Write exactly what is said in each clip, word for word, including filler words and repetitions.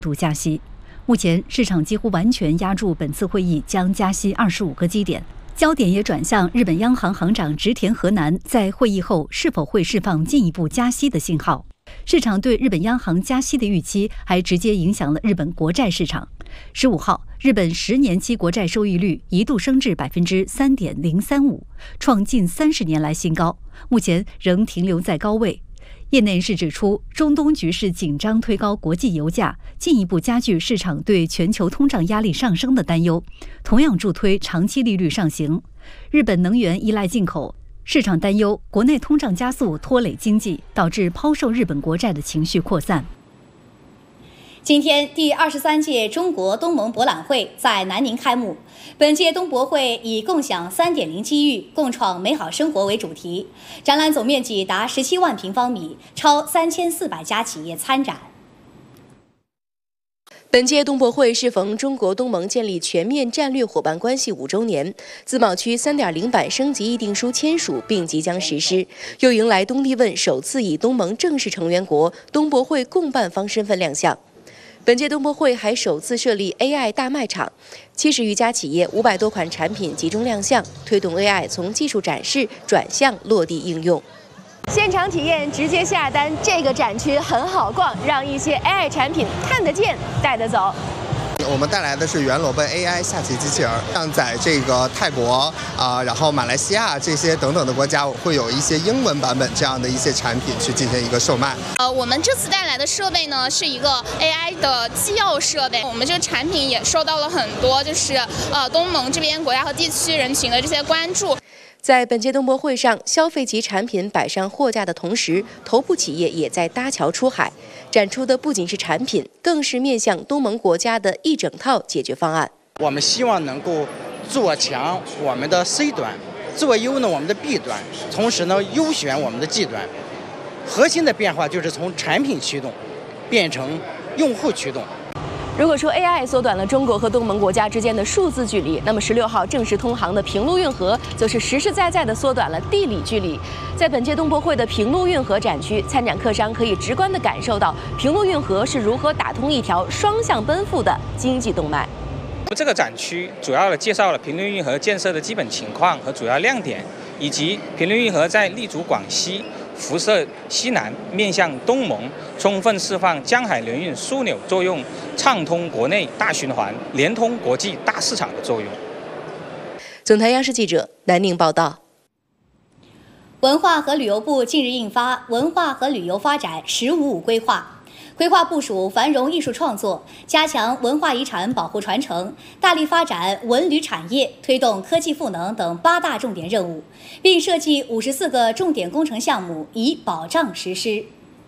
度加息。目前市场几乎完全压住本次会议将加息二十五个基点，焦点也转向日本央行行长植田和男在会议后是否会释放进一步加息的信号。市场对日本央行加息的预期还直接影响了日本国债市场。十五号，日本十年期国债收益率一度升至百分之三点零三五，创近三十年来新高，目前仍停留在高位。业内人士指出，中东局势紧张推高国际油价，进一步加剧市场对全球通胀压力上升的担忧，同样助推长期利率上行。日本能源依赖进口，市场担忧国内通胀加速拖累经济，导致抛售日本国债的情绪扩散。 今天，第二十三届中国东盟博览会在南宁开幕。本届东博会以“共享 三点零 机遇，共创美好生活”为主题，展览总面积达十七万平方米，超三千四百家企业参展。 本届东博会适逢中国东盟建立全面战略伙伴关系五周年，自贸区 三点零 版升级议定书签署并即将实施，又迎来东帝汶首次以东盟正式成员国、东博会共办方身份亮相。本届东博会还首次设立 A I 大卖场，七十余家企业、五百多款产品集中亮相，推动 A I 从技术展示转向落地应用。 现场体验，直接下单，这个展区很好逛，让一些 A I 产品看得见、带得走。 我们带来的是原裸奔 A I 下棋机器人，像在这个泰国啊、呃，然后马来西亚这些等等的国家，会有一些英文版本这样的一些产品去进行一个售卖。 呃，我们这次带来的设备呢，是一个 A I 的机要设备。我们这个产品也受到了很多就是呃东盟这边国家和地区人群的这些关注。 在本届东博会上，消费级产品摆上货架的同时，头部企业也在搭桥出海，展出的不仅是产品，更是面向东盟国家的一整套解决方案。 我们希望能够做强我们的 C 端，做优呢我们的 B 端，同时呢优选我们的 G 端。核心的变化就是从产品驱动变成用户驱动。 如果说 A I 缩短了中国和东盟国家之间的数字距离，那么十六号正式通航的平陆运河则是实实在在地缩短了地理距离。在本届东博会的平陆运河展区，参展客商可以直观地感受到平陆运河是如何打通一条双向奔赴的经济动脉。 这个展区主要的介绍了平陆运河建设的基本情况和主要亮点，以及平陆运河在立足广西、辐射西南，面向东盟，充分释放江海联运枢纽作用，畅通国内大循环，连通国际大市场的作用。 总台央视记者南宁报道。 文化和旅游部近日印发《文化和旅游发展“十五五”规划》，规划部署繁荣艺术创作，加强文化遗产保护传承，大力发展文旅产业，推动科技赋能等八大重点任务，并设计五十四个重点工程项目，以保障实施。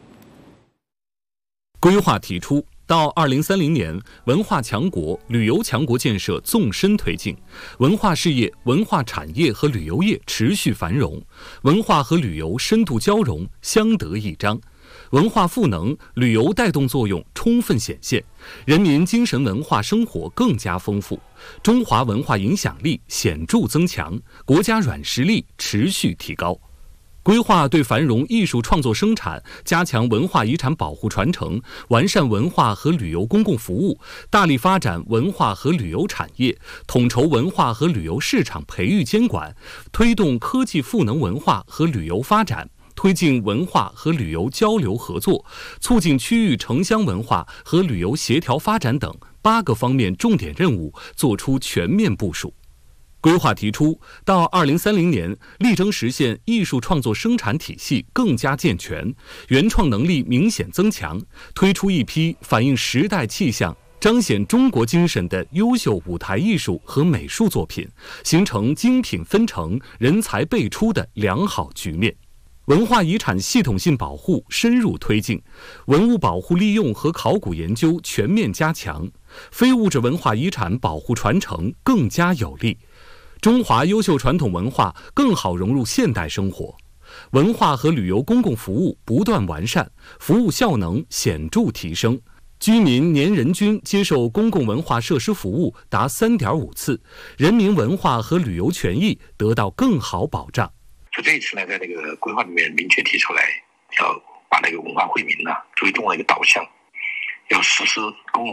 规划提出，到二零三零年，文化强国、旅游强国建设纵深推进，文化事业、文化产业和旅游业持续繁荣，文化和旅游深度交融，相得益彰。文化赋能、旅游带动作用充分显现，人民精神文化生活更加丰富，中华文化影响力显著增强，国家软实力持续提高。规划对繁荣艺术创作生产、加强文化遗产保护传承、完善文化和旅游公共服务，大力发展文化和旅游产业，统筹文化和旅游市场培育监管，推动科技赋能文化和旅游发展，推进文化和旅游交流合作，促进区域城乡文化和旅游协调发展等八个方面重点任务作出全面部署。规划提出，到二零三零年，力争实现艺术创作生产体系更加健全，原创能力明显增强，推出一批反映时代气象、彰显中国精神的优秀舞台艺术和美术作品，形成精品纷呈、人才辈出的良好局面。文化遗产系统性保护深入推进，文物保护利用和考古研究全面加强，非物质文化遗产保护传承更加有力。中华优秀传统文化更好融入现代生活，文化和旅游公共服务不断完善，服务效能显著提升，居民年人均接受公共文化设施服务达 三点五 次，人民文化和旅游权益得到更好保障。 就这一次呢，在那个规划里面明确提出来，要把那个文化惠民呢作为重要的一个导向， 要实施公